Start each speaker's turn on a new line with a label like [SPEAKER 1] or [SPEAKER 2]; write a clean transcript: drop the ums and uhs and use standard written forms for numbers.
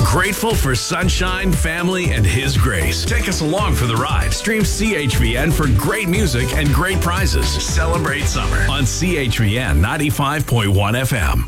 [SPEAKER 1] Grateful for sunshine, family, and His grace. Take us along for the ride. Stream CHVN for great music and great prizes. Celebrate summer on CHVN 95.1 FM.